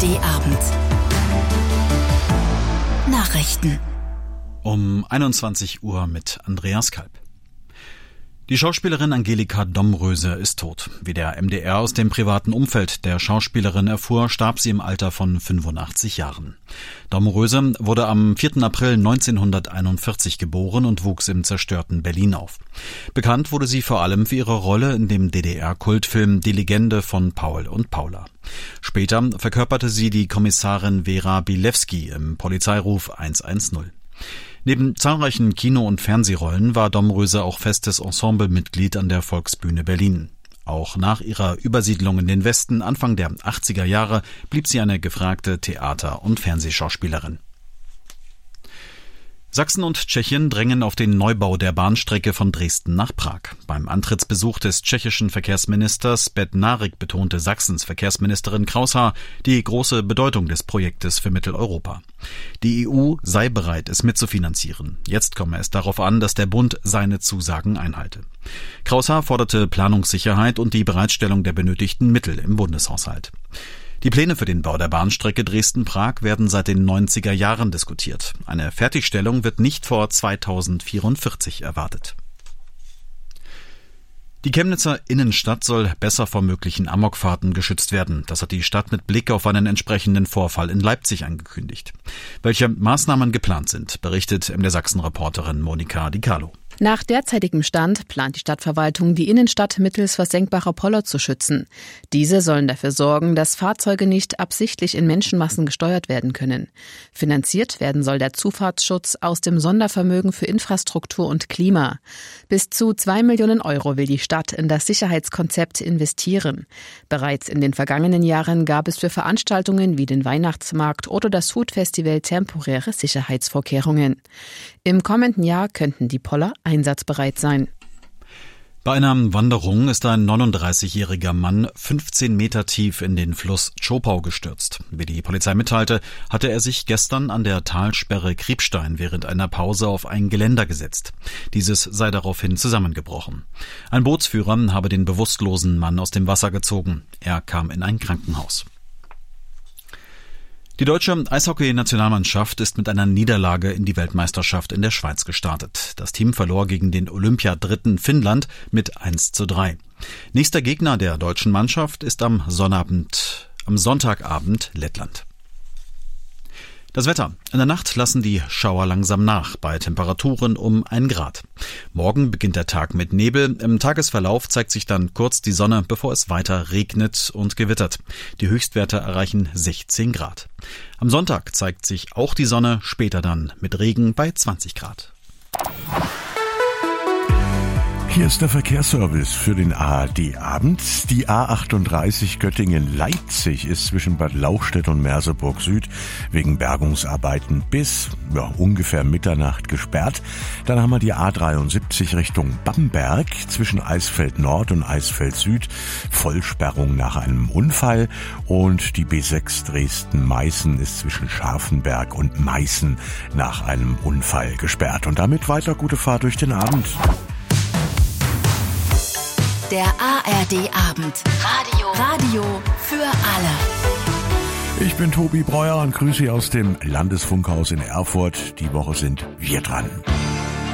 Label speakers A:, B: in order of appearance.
A: ARD-Abend. Nachrichten.
B: Um 21 Uhr mit Andreas Kalb. Die Schauspielerin Angelika Domröse ist tot. Wie der MDR aus dem privaten Umfeld der Schauspielerin erfuhr, starb sie im Alter von 85 Jahren. Domröse wurde am 4. April 1941 geboren und wuchs im zerstörten Berlin auf. Bekannt wurde sie vor allem für ihre Rolle in dem DDR-Kultfilm Die Legende von Paul und Paula. Später verkörperte sie die Kommissarin Vera Bilewski im Polizeiruf 110. Neben zahlreichen Kino- und Fernsehrollen war Domröse auch festes Ensemblemitglied an der Volksbühne Berlin. Auch nach ihrer Übersiedlung in den Westen Anfang der 80er Jahre blieb sie eine gefragte Theater- und Fernsehschauspielerin. Sachsen und Tschechien drängen auf den Neubau der Bahnstrecke von Dresden nach Prag. Beim Antrittsbesuch des tschechischen Verkehrsministers Bednářek betonte Sachsens Verkehrsministerin Kraushaar die große Bedeutung des Projektes für Mitteleuropa. Die EU sei bereit, es mitzufinanzieren. Jetzt komme es darauf an, dass der Bund seine Zusagen einhalte. Kraushaar forderte Planungssicherheit und die Bereitstellung der benötigten Mittel im Bundeshaushalt. Die Pläne für den Bau der Bahnstrecke Dresden-Prag werden seit den 90er Jahren diskutiert. Eine Fertigstellung wird nicht vor 2044 erwartet. Die Chemnitzer Innenstadt soll besser vor möglichen Amokfahrten geschützt werden. Das hat die Stadt mit Blick auf einen entsprechenden Vorfall in Leipzig angekündigt. Welche Maßnahmen geplant sind, berichtet MDR Sachsen-Reporterin Monika Di Carlo.
C: Nach derzeitigem Stand plant die Stadtverwaltung, die Innenstadt mittels versenkbarer Poller zu schützen. Diese sollen dafür sorgen, dass Fahrzeuge nicht absichtlich in Menschenmassen gesteuert werden können. Finanziert werden soll der Zufahrtsschutz aus dem Sondervermögen für Infrastruktur und Klima. Bis zu 2 Millionen Euro will die Stadt in das Sicherheitskonzept investieren. Bereits in den vergangenen Jahren gab es für Veranstaltungen wie den Weihnachtsmarkt oder das Food-Festival temporäre Sicherheitsvorkehrungen. Im kommenden Jahr könnten die Poller einsatzbereit sein.
B: Bei einer Wanderung ist ein 39-jähriger Mann 15 Meter tief in den Fluss Zschopau gestürzt. Wie die Polizei mitteilte, hatte er sich gestern an der Talsperre Kriebstein während einer Pause auf ein Geländer gesetzt. Dieses sei daraufhin zusammengebrochen. Ein Bootsführer habe den bewusstlosen Mann aus dem Wasser gezogen. Er kam in ein Krankenhaus. Die deutsche Eishockey-Nationalmannschaft ist mit einer Niederlage in die Weltmeisterschaft in der Schweiz gestartet. Das Team verlor gegen den Olympiadritten Finnland mit 1:3. Nächster Gegner der deutschen Mannschaft ist am Sonntagabend Lettland. Das Wetter. In der Nacht lassen die Schauer langsam nach, bei Temperaturen um 1 Grad. Morgen beginnt der Tag mit Nebel. Im Tagesverlauf zeigt sich dann kurz die Sonne, bevor es weiter regnet und gewittert. Die Höchstwerte erreichen 16 Grad. Am Sonntag zeigt sich auch die Sonne, später dann mit Regen bei 20 Grad.
D: Hier ist der Verkehrsservice für den ARD-Abend. Die A38 Göttingen-Leipzig ist zwischen Bad Lauchstädt und Merseburg Süd wegen Bergungsarbeiten bis ungefähr Mitternacht gesperrt. Dann haben wir die A73 Richtung Bamberg zwischen Eisfeld Nord und Eisfeld Süd. Vollsperrung nach einem Unfall. Und die B6 Dresden-Meißen ist zwischen Scharfenberg und Meißen nach einem Unfall gesperrt. Und damit weiter gute Fahrt durch den Abend.
A: Der ARD-Abend. Radio für alle.
D: Ich bin Tobi Breuer und grüße Sie aus dem Landesfunkhaus in Erfurt. Die Woche sind wir dran.